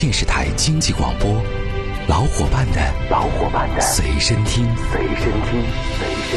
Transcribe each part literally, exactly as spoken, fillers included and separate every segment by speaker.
Speaker 1: 电视台经济广播，老伙伴的老伙伴的随身听，随身听，随身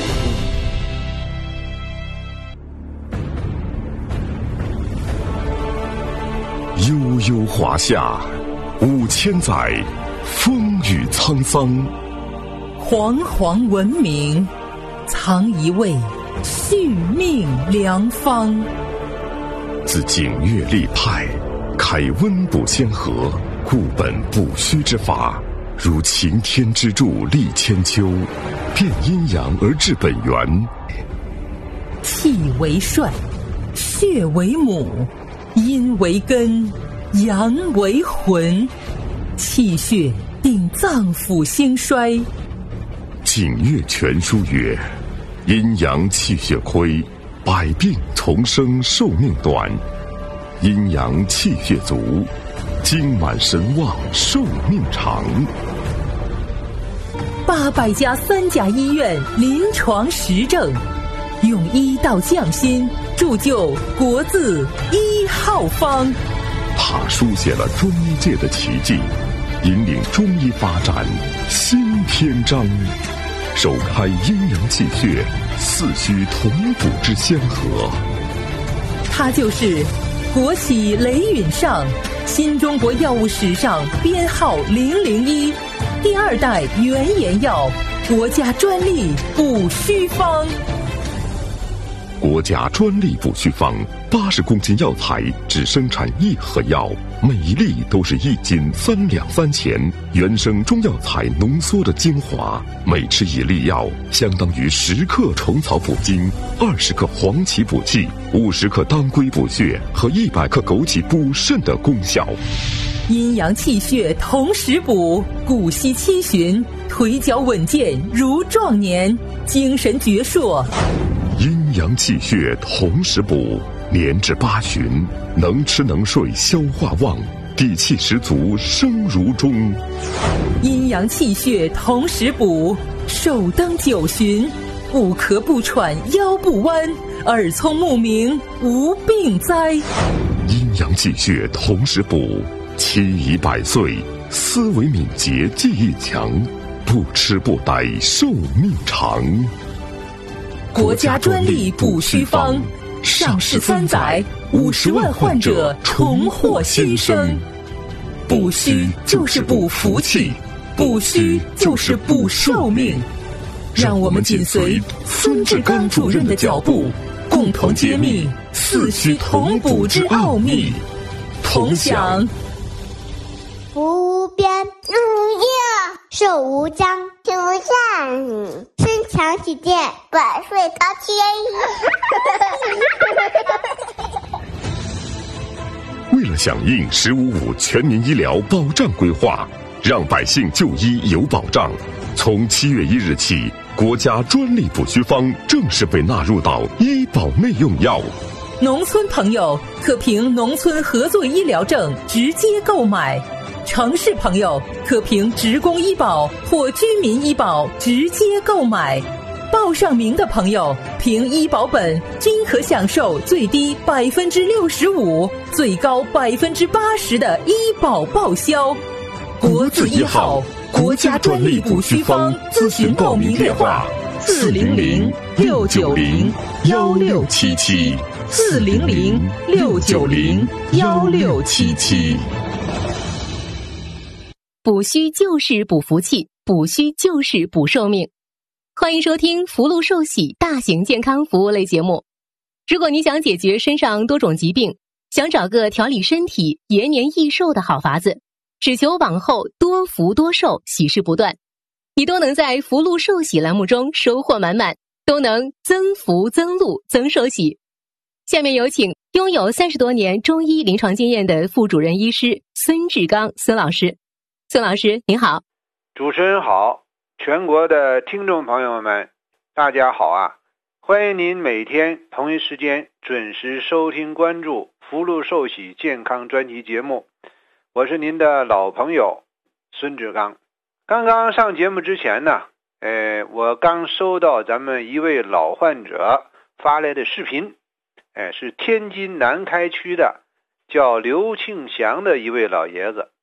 Speaker 2: 听。悠悠华夏，五千载，风雨沧桑。
Speaker 3: 煌煌文明，藏一位续命良方。
Speaker 2: 自景岳立派，开温补先河，固本不虚之法，如擎天之柱立千秋，变阴阳而治本源。
Speaker 3: 气为帅，血为母，阴为根，阳为魂。气血定脏腑兴衰。
Speaker 2: 景岳全书曰：阴阳气血亏，百病丛生，寿命短；阴阳气血足，精满神旺，寿命长。
Speaker 3: 八百家三甲医院临床实证，用医道匠心，铸就国字一号方。
Speaker 2: 他书写了中医界的奇迹，引领中医发展新篇章，首开阴阳气血四虚同补之先河。
Speaker 3: 他就是国玺雷允上，新中国药物史上编号零零一，第二代原研药，国家专利补虚方。
Speaker 2: 国家专利补虚方，八十公斤药材只生产一盒药，每一粒都是一斤三两三钱，原生中药材浓缩的精华，每吃一粒药，相当于十克虫草补精，二十克黄芪补气，五十克当归补血和一百克枸杞补肾的功效。
Speaker 3: 阴阳气血同时补，骨息七旬，腿脚稳健如壮年，精神矍铄。
Speaker 2: 阴阳气血同时补，年至八旬，能吃能睡，消化旺，底气十足，生如钟。
Speaker 3: 阴阳气血同时补，寿登九旬，不咳不喘，腰不弯，耳聪目明，无病灾。
Speaker 2: 阴阳气血同时补，七宜百岁，思维敏捷，记忆强，不吃不呆，寿命长。
Speaker 3: 国家专利补虚方，上市三载，五十万患者重获新生。补虚就是补福气，补虚就是补寿命。让我们紧随孙志刚主任的脚步，共同揭秘四虚同补之奥秘，同享
Speaker 4: 福无边，日无夜，寿无疆，天无下，身强体健，百岁高
Speaker 2: 天。为了响应“十五五”全民医疗保障规划，让百姓就医有保障，从七月一日起，国家专利补虚方正式被纳入到医保内用药。
Speaker 3: 农村朋友可凭农村合作医疗证直接购买，城市朋友可凭职工医保或居民医保直接购买。报上名的朋友凭医保本均可享受最低百分之六十五、最高百分之八十的医保报销。国字一号，国家专利补虚方，咨询报名电话：四零零六九零幺六七七，四零零六九零幺六七七。
Speaker 5: 补虚就是补福气，补虚就是补寿命。欢迎收听福禄寿喜大型健康服务类节目。如果你想解决身上多种疾病，想找个调理身体、延年益寿的好法子，只求往后多福多寿，喜事不断，你都能在福禄寿喜栏目中收获满满，都能增福增禄增寿喜。下面有请拥有三十多年中医临床经验的副主任医师孙志刚孙老师。孙老师您好。
Speaker 6: 主持人好，全国的听众朋友们大家好啊！欢迎您每天同一时间准时收听关注福禄寿喜健康专题节目，我是您的老朋友孙志刚。刚刚上节目之前呢，呃，我刚收到咱们一位老患者发来的视频，哎，是天津南开区的叫刘庆祥的一位老爷子。